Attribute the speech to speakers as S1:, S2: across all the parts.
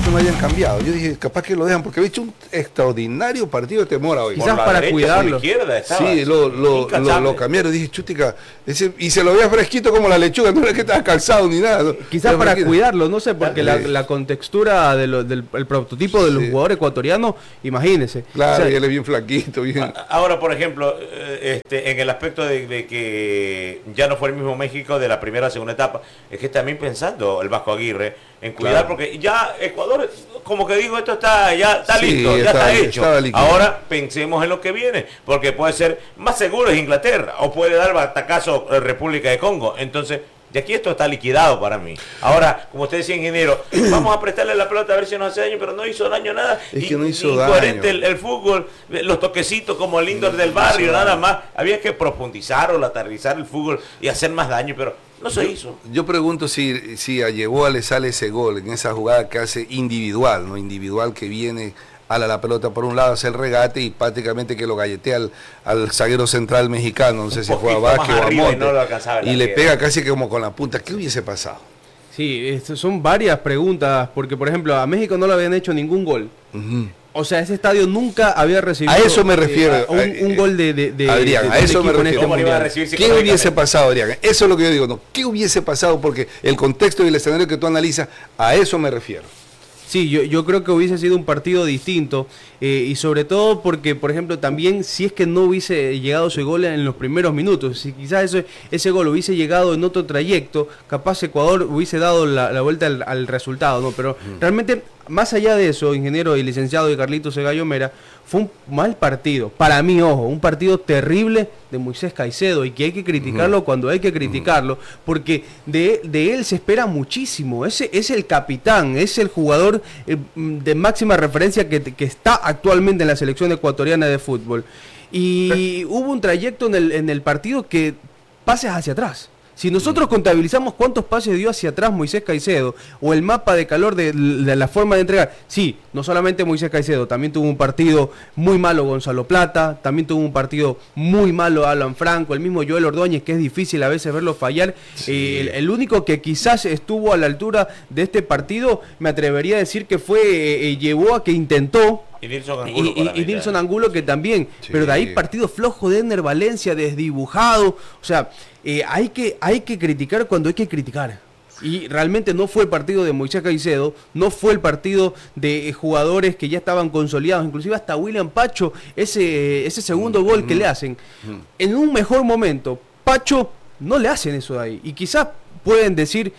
S1: que no hayan cambiado. Yo dije, capaz que lo dejan, porque había hecho un extraordinario partido de Mora hoy.
S2: Quizás para
S3: derecha,
S2: cuidarlo.
S1: Sí, lo cambiaron. Dije, chutica, y se lo veía fresquito como la lechuga, no era que estaba calzado ni nada.
S2: Quizás para cuidarlo, no sé, porque la contextura del prototipo de los jugadores ecuatorianos, imagínense.
S1: Claro, y él es bien flaquito. Bien.
S3: Ahora, por ejemplo, en el aspecto de que ya no fue el mismo México de la primera a segunda etapa, es que también pensando el Vasco Aguirre en cuidar, porque ya Ecuador, como que digo, esto está listo, ya está hecho. Ahora pensemos en lo que viene, porque puede ser más seguro es Inglaterra, o puede dar batacazo República de Congo. Entonces, de aquí esto está liquidado para mí. Ahora, como usted decía, ingeniero, vamos a prestarle la pelota a ver si nos hace daño, pero no hizo daño nada.
S1: Es que no hizo
S3: incoherente
S1: daño.
S3: El fútbol, los toquecitos como el indoor del barrio, nada más. Había que profundizar o lateralizar el fútbol y hacer más daño, pero no se hizo.
S1: Yo pregunto si a Yeboah le sale ese gol en esa jugada que hace individual, ¿no? Individual, que viene a la pelota por un lado, hace el regate y prácticamente que lo galletea al zaguero central mexicano, no sé si fue a Vázquez o a Monte, y le pega casi que como con la punta. ¿Qué hubiese pasado?
S2: Sí, son varias preguntas, porque por ejemplo a México no le habían hecho ningún gol. O sea, ese estadio nunca había recibido...
S1: A eso me refiero.
S2: Un gol de
S1: Adrián, a eso me refiero. ¿Qué hubiese pasado, Adrián? Eso es lo que yo digo. No, ¿qué hubiese pasado? Porque el contexto y el escenario que tú analizas, a eso me refiero.
S2: Sí, yo creo que hubiese sido un partido distinto y sobre todo porque, por ejemplo, también si es que no hubiese llegado ese gol en los primeros minutos, si quizás ese gol hubiese llegado en otro trayecto, capaz Ecuador hubiese dado la vuelta al resultado, ¿no? Pero realmente, más allá de eso, ingeniero y licenciado y Carlitos Cegallo Mera, fue un mal partido, para mí, ojo, un partido terrible de Moisés Caicedo y que hay que criticarlo cuando hay que criticarlo, porque de él se espera muchísimo. Ese es el capitán, es el jugador de máxima referencia que está actualmente en la selección ecuatoriana de fútbol. Y hubo un trayecto en el partido que pases hacia atrás. Si nosotros contabilizamos cuántos pases dio hacia atrás Moisés Caicedo, o el mapa de calor de la forma de entregar, sí, no solamente Moisés Caicedo, también tuvo un partido muy malo Gonzalo Plata, también tuvo un partido muy malo Alan Franco, el mismo Joel Ordóñez, que es difícil a veces verlo fallar. Sí. El único que quizás estuvo a la altura de este partido, me atrevería a decir que fue Yeboah, que intentó, y Nilson Angulo que también, sí. Pero de ahí partido flojo de Edner Valencia, desdibujado, o sea, hay que criticar cuando hay que criticar. Y realmente no fue el partido de Moisés Caicedo, no fue el partido de jugadores que ya estaban consolidados, inclusive hasta William Pacho, ese segundo gol que le hacen, en un mejor momento, Pacho no le hacen eso de ahí, y quizás pueden decir,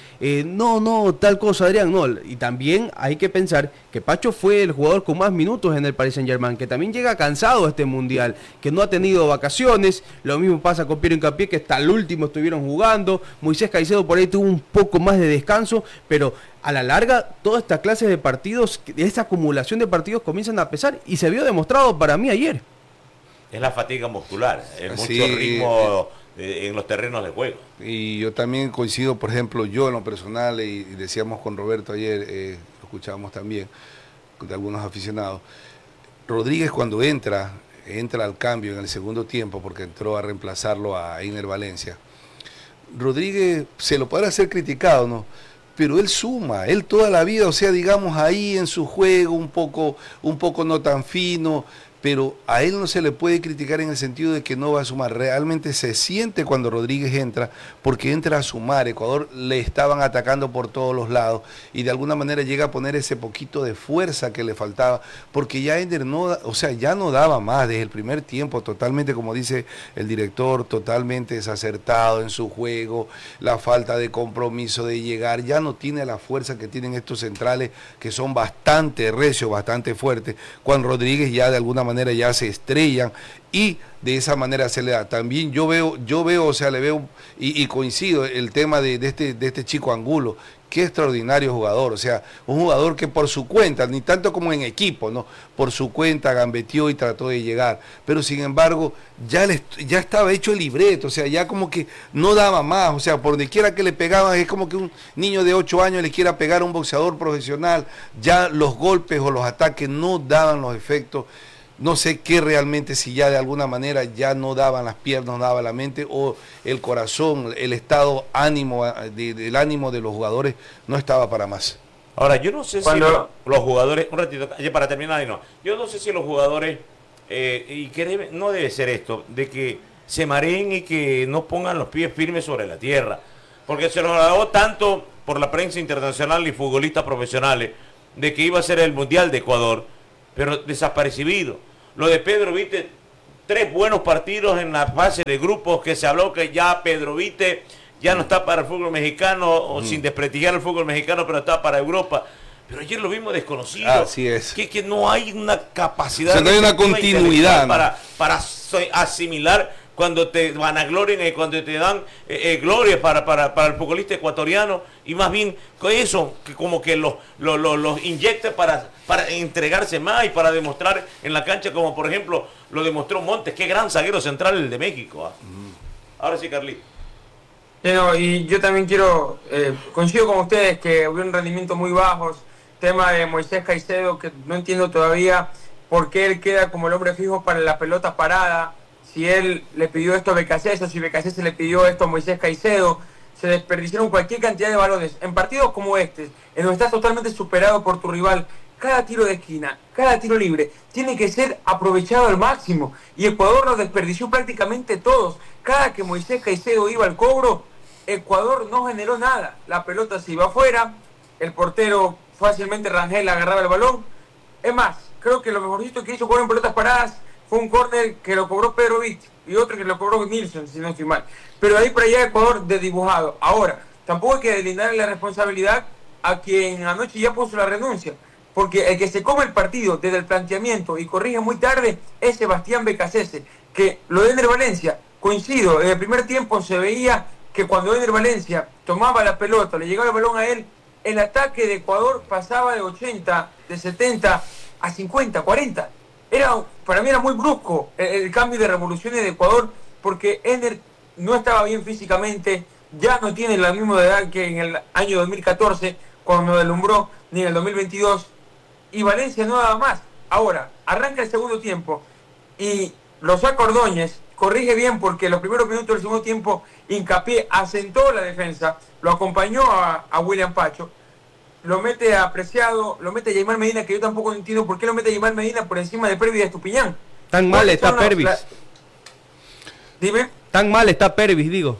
S2: no, tal cosa, Adrián, no. Y también hay que pensar que Pacho fue el jugador con más minutos en el Paris Saint-Germain, que también llega cansado a este Mundial, que no ha tenido vacaciones. Lo mismo pasa con Piero Hincapié, que hasta el último estuvieron jugando. Moisés Caicedo por ahí tuvo un poco más de descanso, pero a la larga, toda esta clase de partidos, esta acumulación de partidos comienzan a pesar, y se vio demostrado para mí ayer.
S3: Es la fatiga muscular, es mucho ritmo en los terrenos de juego.
S1: Y yo también coincido, por ejemplo, yo en lo personal, y decíamos con Roberto ayer, lo escuchábamos también de algunos aficionados, Rodríguez cuando entra al cambio en el segundo tiempo, porque entró a reemplazarlo a Edner Valencia, Rodríguez se lo puede hacer criticado, ¿no? Pero él suma, él toda la vida, o sea, digamos ahí en su juego, un poco no tan fino, pero a él no se le puede criticar en el sentido de que no va a sumar. Realmente se siente cuando Rodríguez entra, porque entra a sumar. Ecuador le estaban atacando por todos los lados y de alguna manera llega a poner ese poquito de fuerza que le faltaba, porque ya Ender ya no daba más desde el primer tiempo, totalmente, como dice el director, totalmente desacertado en su juego, la falta de compromiso de llegar, ya no tiene la fuerza que tienen estos centrales que son bastante recios, bastante fuertes, cuando Rodríguez ya de alguna manera ya se estrellan y de esa manera se le da. También yo veo, o sea, le veo y coincido el tema de este chico Angulo. Qué extraordinario jugador, o sea, un jugador que por su cuenta, ni tanto como en equipo, ¿no? Por su cuenta gambeteó y trató de llegar, pero sin embargo ya estaba hecho el libreto, o sea, ya como que no daba más, o sea, por donde quiera que le pegaban, es como que un niño de 8 años le quiera pegar a un boxeador profesional, ya los golpes o los ataques no daban los efectos. No sé qué realmente, si ya de alguna manera ya no daban las piernas, no daba la mente, o el corazón, el estado del ánimo de los jugadores no estaba para más.
S3: Ahora, yo no sé si los jugadores, un ratito, para terminar, yo no sé si los jugadores, y que no debe ser esto, de que se mareen y que no pongan los pies firmes sobre la tierra, porque se los habló tanto por la prensa internacional y futbolistas profesionales, de que iba a ser el Mundial de Ecuador, pero desapercibido. Lo de Pedro Vite, 3 buenos partidos en la fase de grupos, que se habló que ya Pedro Vite ya no está para el fútbol mexicano, o sin desprestigiar el fútbol mexicano, pero está para Europa. Pero ayer lo vimos desconocido.
S1: Así es.
S3: Que no hay una capacidad.
S1: O sea, no hay una continuidad, ¿no?
S3: para asimilar cuando te vanaglorian y cuando te dan gloria para el futbolista ecuatoriano, y más bien con eso, que como que los inyecta para entregarse más y para demostrar en la cancha, como por ejemplo lo demostró Montes, qué gran zaguero central el de México. Ahora sí, Carlito.
S4: Y yo también quiero, coincido con ustedes que hubo un rendimiento muy bajos, tema de Moisés Caicedo, que no entiendo todavía por qué él queda como el hombre fijo para la pelota parada, si él le pidió esto a Becasés o si Becasés le pidió esto a Moisés Caicedo. Se desperdiciaron cualquier cantidad de balones. En partidos como este, en donde estás totalmente superado por tu rival, cada tiro de esquina, cada tiro libre, tiene que ser aprovechado al máximo. Y Ecuador los desperdició prácticamente todos. Cada que Moisés Caicedo iba al cobro, Ecuador no generó nada. La pelota se iba afuera, el portero fácilmente, Rangel, agarraba el balón. Es más, creo que lo mejorcito que hizo jugar en pelotas paradas fue un córner que lo cobró Pedro Vite y otro que lo cobró Nilsson, si no estoy mal. Pero de ahí para allá Ecuador desdibujado. Ahora, tampoco hay que deslindar la responsabilidad a quien anoche ya puso la renuncia, porque el que se come el partido desde el planteamiento y corrige muy tarde es Sebastián Becasese, que lo de Ener Valencia, coincido, en el primer tiempo se veía que cuando Ener Valencia tomaba la pelota, le llegaba el balón a él, el ataque de Ecuador pasaba de 80, de 70 a 50, 40. Para mí era muy brusco el cambio de revoluciones de Ecuador, porque Ener no estaba bien físicamente, ya no tiene la misma edad que en el año 2014, cuando deslumbró, ni en el 2022, y Valencia no daba más. Ahora, arranca el segundo tiempo, y lo saca Ordóñez, corrige bien porque los primeros minutos del segundo tiempo Hincapié asentó la defensa, lo acompañó a William Pacho, lo mete a Preciado, lo mete a Yaimar Medina, que yo tampoco entiendo por qué lo mete a Yaimar Medina por encima de Pervis y de Estupiñán.
S2: Tan mal está Pervis.
S4: Dime.
S2: Tan mal está Pervis, digo.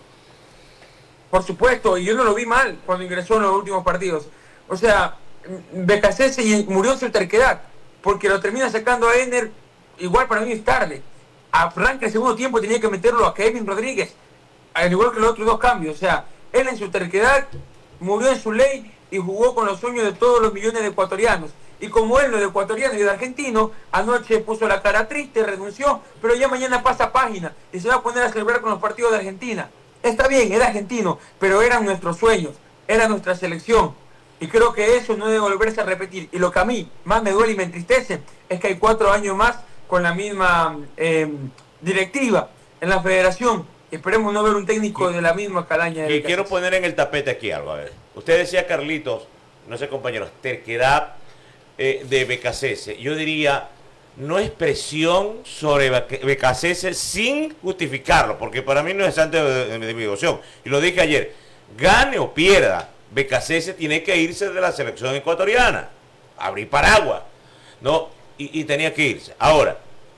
S4: Por supuesto, y yo no lo vi mal cuando ingresó en los últimos partidos. O sea, Becasese murió en su terquedad, porque lo termina sacando a Ener, igual para mí es tarde. Arranca el segundo tiempo, tenía que meterlo a Kevin Rodríguez, al igual que los otros 2 cambios. O sea, él en su terquedad murió en su ley y jugó con los sueños de todos los millones de ecuatorianos. Y como él, lo de ecuatoriano y de argentino, anoche puso la cara triste, renunció, pero ya mañana pasa página y se va a poner a celebrar con los partidos de Argentina. Está bien, era argentino, pero eran nuestros sueños, era nuestra selección. Y creo que eso no debe volverse a repetir. Y lo que a mí más me duele y me entristece es que hay 4 años más con la misma directiva en la federación. Esperemos no ver un técnico de la misma calaña.
S3: Y quiero poner en el tapete aquí algo. A ver, usted decía, Carlitos, no sé, compañeros, terquedad de Becasese. Yo diría, no es presión sobre Becasese sin justificarlo, porque para mí no es santo de mi devoción. Y lo dije ayer, gane o pierda, Becasese tiene que irse de la selección ecuatoriana, abrir paraguas, ¿no? Y tenía que irse. Ahora,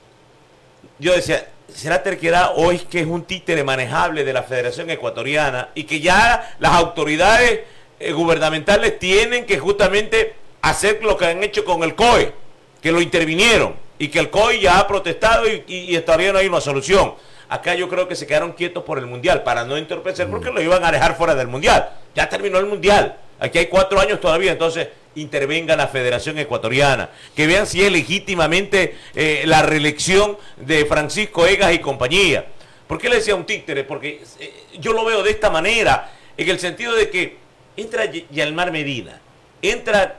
S3: yo decía, ¿será terquedad o es que es un títere manejable de la Federación Ecuatoriana y que ya las autoridades gubernamentales tienen que justamente hacer lo que han hecho con el COE, que lo intervinieron y que el COE ya ha protestado y todavía no hay una solución? Acá yo creo que se quedaron quietos por el Mundial para no entorpecer, porque lo iban a dejar fuera del Mundial. Ya terminó el Mundial. Aquí hay 4 años todavía, entonces intervenga la Federación Ecuatoriana, que vean si es legítimamente la reelección de Francisco Egas y compañía. ¿Por qué le decía un títere? Porque yo lo veo de esta manera, en el sentido de que entra Yalmar Medina, entra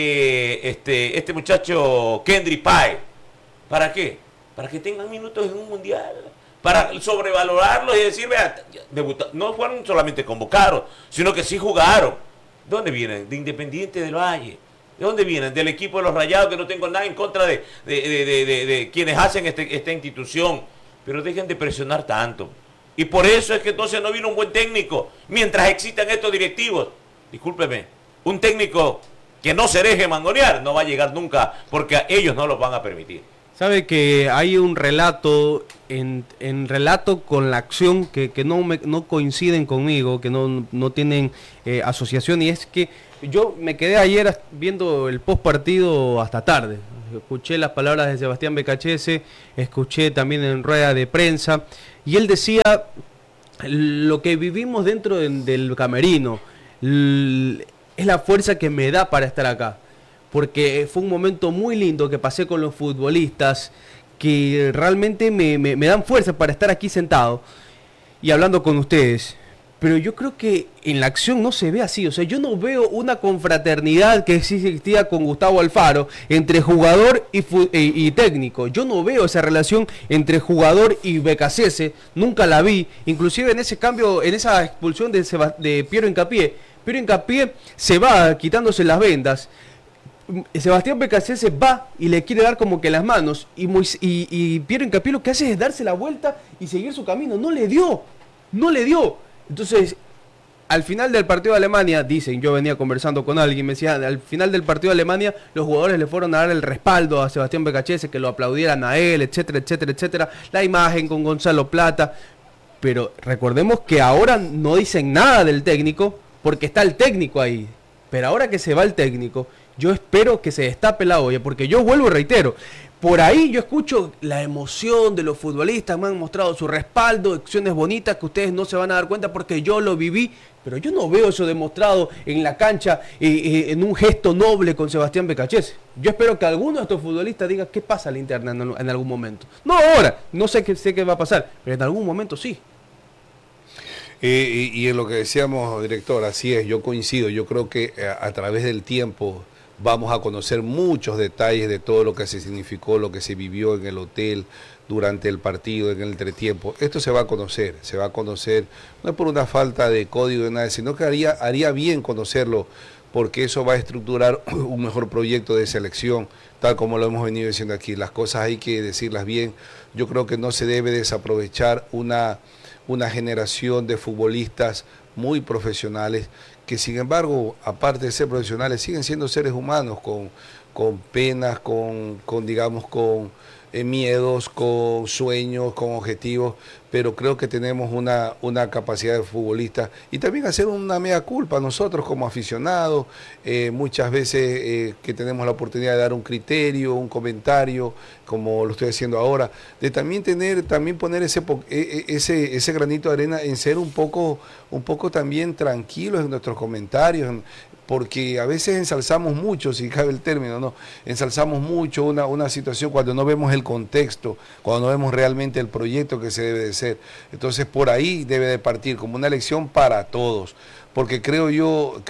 S3: este muchacho Kendry Páez. ¿Para qué? Para que tengan minutos en un Mundial, para sobrevalorarlos y decir, vea, no fueron solamente convocados, sino que sí jugaron. ¿De dónde vienen? De Independiente del Valle. ¿De dónde vienen? Del equipo de los Rayados, que no tengo nada en contra de quienes hacen esta institución. Pero dejen de presionar tanto. Y por eso es que entonces no vino un buen técnico. Mientras existan estos directivos, discúlpeme, un técnico que no se deje mangonear, no va a llegar nunca, porque a ellos no los van a permitir.
S2: Sabe que hay un relato, en relato con la acción, que no coinciden conmigo, que no tienen asociación, y es que yo me quedé ayer viendo el post partido hasta tarde. Escuché las palabras de Sebastián Becachese, escuché también en rueda de prensa, y él decía lo que vivimos dentro del camerino, es la fuerza que me da para estar acá. Porque fue un momento muy lindo que pasé con los futbolistas, que realmente me dan fuerza para estar aquí sentado y hablando con ustedes. Pero yo creo que en la acción no se ve así. O sea, yo no veo una confraternidad que sí existía con Gustavo Alfaro entre jugador y técnico. Yo no veo esa relación entre jugador y Becachese. Nunca la vi. Inclusive en ese cambio, en esa expulsión de Piero Hincapié. Piero Hincapié se va quitándose las vendas. Sebastián Becachese va y le quiere dar como que las manos, y Piero Hincapié lo que hace es darse la vuelta y seguir su camino. No le dio. Entonces, al final del partido de Alemania, dicen, yo venía conversando con alguien, me decía, al final del partido de Alemania, los jugadores le fueron a dar el respaldo a Sebastián Becachese, que lo aplaudieran a él, etcétera, etcétera, etcétera. La imagen con Gonzalo Plata. Pero recordemos que ahora no dicen nada del técnico, porque está el técnico ahí. Pero ahora que se va el técnico, yo espero que se destape la olla, porque yo vuelvo y reitero, por ahí yo escucho la emoción de los futbolistas, me han mostrado su respaldo, acciones bonitas que ustedes no se van a dar cuenta porque yo lo viví, pero yo no veo eso demostrado en la cancha, en un gesto noble con Sebastián Becachese. Yo espero que alguno de estos futbolistas diga qué pasa a la interna en algún momento. No ahora, no sé qué va a pasar, pero en algún momento sí.
S1: Y en lo que decíamos, director, así es, yo coincido, yo creo que a través del tiempo vamos a conocer muchos detalles de todo lo que se significó, lo que se vivió en el hotel durante el partido, en el entretiempo. Esto se va a conocer, no es por una falta de código de nada, sino que haría bien conocerlo, porque eso va a estructurar un mejor proyecto de selección, tal como lo hemos venido diciendo aquí. Las cosas hay que decirlas bien. Yo creo que no se debe desaprovechar una generación de futbolistas muy profesionales, que sin embargo, aparte de ser profesionales, siguen siendo seres humanos con penas, con miedos, con sueños, con objetivos, pero creo que tenemos una capacidad de futbolista, y también hacer una mea culpa nosotros como aficionados, muchas veces que tenemos la oportunidad de dar un criterio, un comentario, como lo estoy haciendo ahora, de también poner ese granito de arena en ser un poco también tranquilos en nuestros comentarios, porque a veces ensalzamos mucho, si cabe el término, ¿no? Ensalzamos mucho una situación cuando no vemos el contexto, cuando no vemos realmente el proyecto que se debe de ser. Entonces por ahí debe de partir como una lección para todos, porque creo yo,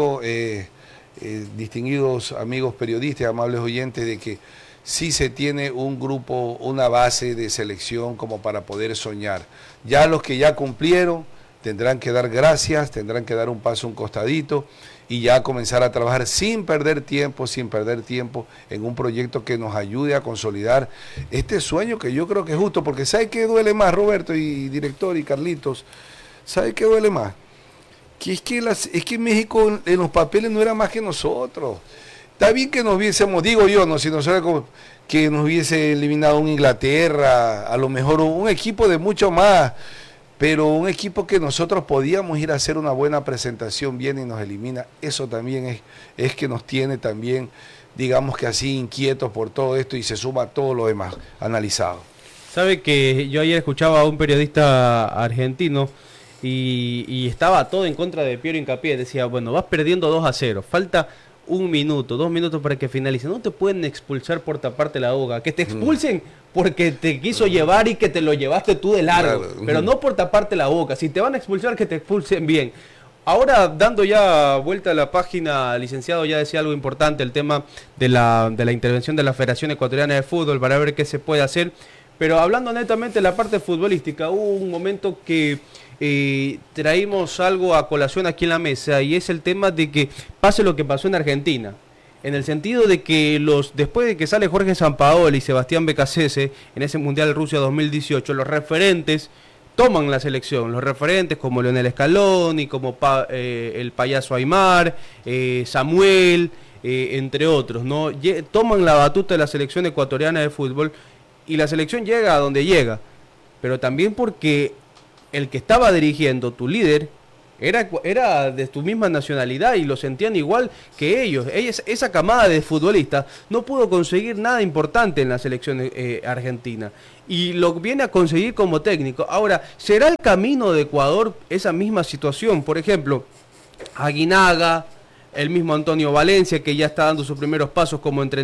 S1: distinguidos amigos periodistas, amables oyentes, de que sí se tiene un grupo, una base de selección como para poder soñar. Ya los que ya cumplieron tendrán que dar gracias, tendrán que dar un paso, un costadito, y ya comenzar a trabajar sin perder tiempo en un proyecto que nos ayude a consolidar este sueño, que yo creo que es justo, porque ¿sabe qué duele más, Roberto y director y Carlitos? ¿Sabe qué duele más? Que es que México en los papeles no era más que nosotros. Está bien que nos hubiésemos, digo yo, no, si nosotros que nos hubiese eliminado un Inglaterra, a lo mejor un equipo de mucho más, pero un equipo que nosotros podíamos ir a hacer una buena presentación, viene y nos elimina. Eso también es que nos tiene también, digamos que así, inquietos por todo esto, y se suma todo lo demás analizado.
S2: Sabe que yo ayer escuchaba a un periodista argentino y estaba todo en contra de Piero Hincapié. Decía, bueno, vas perdiendo 2-0, falta 1 minuto, 2 minutos para que finalice. No te pueden expulsar por taparte la boca. Que te expulsen porque te quiso llevar y que te lo llevaste tú de largo, claro, pero no por taparte la boca. Si te van a expulsar, que te expulsen bien. Ahora, dando ya vuelta a la página, licenciado ya decía algo importante, el tema de la intervención de la Federación Ecuatoriana de Fútbol para ver qué se puede hacer. Pero hablando netamente de la parte futbolística, hubo un momento que traímos algo a colación aquí en la mesa, y es el tema de que pase lo que pasó en Argentina. En el sentido de que después de que sale Jorge Sampaoli y Sebastián Becachese en ese Mundial de Rusia 2018, los referentes toman la selección, los referentes como Leonel Scaloni, como el payaso Aymar, Samuel, entre otros, ¿no? Toman la batuta de la selección ecuatoriana de fútbol y la selección llega a donde llega, pero también porque el que estaba dirigiendo, tu líder, era de tu misma nacionalidad y lo sentían igual que ellos. Esa camada de futbolistas no pudo conseguir nada importante en la selección argentina y lo viene a conseguir como técnico. Ahora, ¿será el camino de Ecuador esa misma situación? Por ejemplo, Aguinaga, el mismo Antonio Valencia, que ya está dando sus primeros pasos como entrenador.